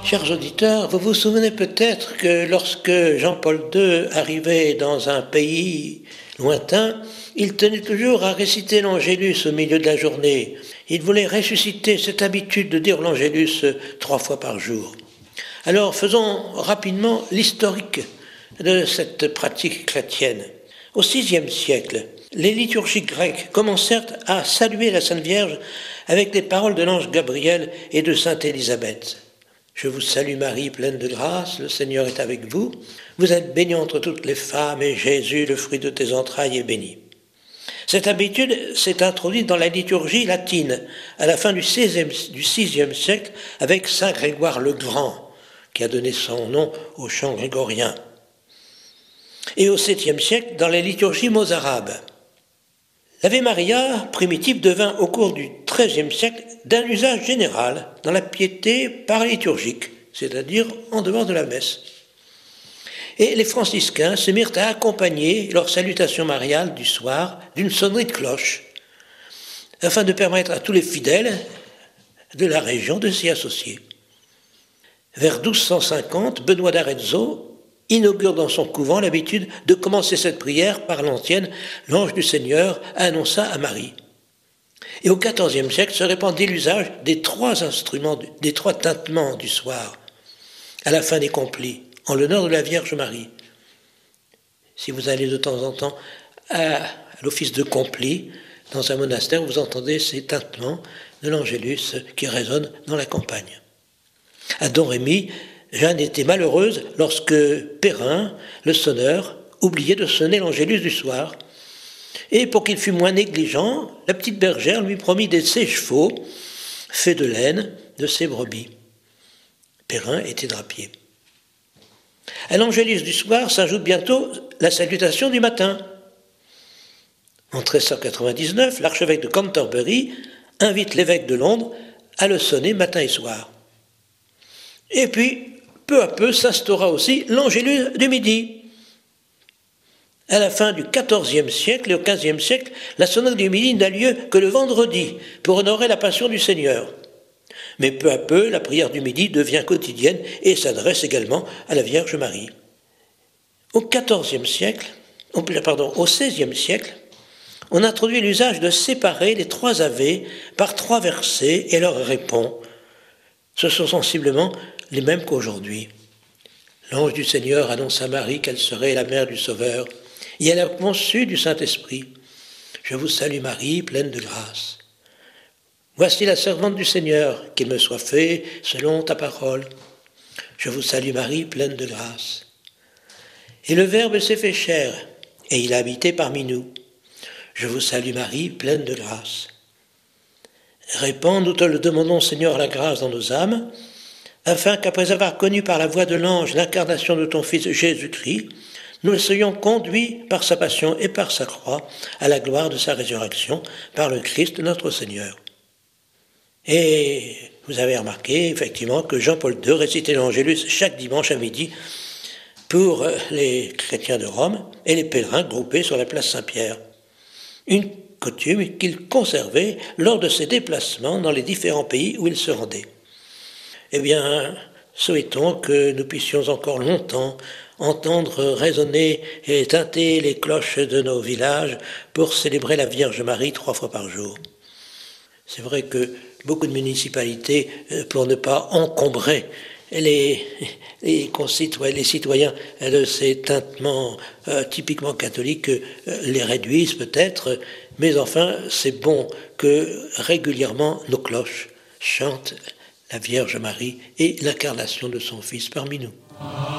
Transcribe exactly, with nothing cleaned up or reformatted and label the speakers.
Speaker 1: Chers auditeurs, vous vous souvenez peut-être que lorsque Jean-Paul deux arrivait dans un pays lointain, il tenait toujours à réciter l'Angélus au milieu de la journée. Il voulait ressusciter cette habitude de dire l'Angélus trois fois par jour. Alors faisons rapidement l'historique de cette pratique chrétienne. Au sixième siècle, les liturgies grecques commencèrent à saluer la Sainte Vierge avec les paroles de l'ange Gabriel et de Sainte Élisabeth. Je vous salue Marie, pleine de grâce, le Seigneur est avec vous. Vous êtes bénie entre toutes les femmes, et Jésus, le fruit de tes entrailles, est béni. Cette habitude s'est introduite dans la liturgie latine à la fin du sixième siècle avec saint Grégoire le Grand, qui a donné son nom au chant grégorien. Et au septième siècle dans les liturgies mozarabes. L'Ave Maria primitive devint au cours du treizième siècle d'un usage général dans la piété paraliturgique, c'est-à-dire en dehors de la messe. Et les franciscains se mirent à accompagner leur salutation mariale du soir d'une sonnerie de cloche, afin de permettre à tous les fidèles de la région de s'y associer. Vers douze cent cinquante, Benoît d'Arezzo inaugure dans son couvent l'habitude de commencer cette prière par l'antienne « L'ange du Seigneur annonça à Marie ». Et au quatorzième siècle se répandit l'usage des trois instruments, des trois tintements du soir, à la fin des complis, en l'honneur de la Vierge Marie. Si vous allez de temps en temps à l'office de complis, dans un monastère, vous entendez ces tintements de l'Angélus qui résonnent dans la campagne. À Domrémy, Jeanne était malheureuse lorsque Perrin, le sonneur, oubliait de sonner l'Angélus du soir. Et pour qu'il fût moins négligent, la petite bergère lui promit des sèche-chevaux faits de laine de ses brebis. Perrin était drapier. À l'Angélus du soir s'ajoute bientôt la salutation du matin. En treize cent quatre-vingt-dix-neuf, l'archevêque de Canterbury invite l'évêque de Londres à le sonner matin et soir. Et puis, peu à peu, s'instaura aussi l'Angélus du midi. À la fin du quatorzième siècle et au quinzième siècle, la sonnerie du midi n'a lieu que le vendredi pour honorer la passion du Seigneur. Mais peu à peu, la prière du midi devient quotidienne et s'adresse également à la Vierge Marie. Au quatorzième siècle, pardon, au seizième siècle, on introduit l'usage de séparer les trois ave par trois versets et leur répond. Ce sont sensiblement les mêmes qu'aujourd'hui. L'ange du Seigneur annonce à Marie qu'elle serait la mère du Sauveur, et elle a conçu du Saint-Esprit. Je vous salue Marie, pleine de grâce. Voici la servante du Seigneur, qu'il me soit fait selon ta parole. Je vous salue Marie, pleine de grâce. Et le Verbe s'est fait chair, et il a habité parmi nous. Je vous salue Marie, pleine de grâce. Répands, nous te le demandons, Seigneur, la grâce dans nos âmes, afin qu'après avoir connu par la voix de l'ange l'incarnation de ton Fils Jésus-Christ, nous soyons conduits par sa passion et par sa croix à la gloire de sa résurrection par le Christ notre Seigneur. Et vous avez remarqué effectivement que Jean-Paul deux récitait l'Angélus chaque dimanche à midi pour les chrétiens de Rome et les pèlerins groupés sur la place Saint-Pierre. Une coutume qu'il conservait lors de ses déplacements dans les différents pays où il se rendait. Eh bien, souhaitons que nous puissions encore longtemps entendre résonner et tinter les cloches de nos villages pour célébrer la Vierge Marie trois fois par jour. C'est vrai que beaucoup de municipalités, pour ne pas encombrer les, les, concitoyens, les citoyens de ces tintements euh, typiquement catholiques, euh, les réduisent peut-être, mais enfin, c'est bon que régulièrement nos cloches chantent la Vierge Marie et l'incarnation de son Fils parmi nous.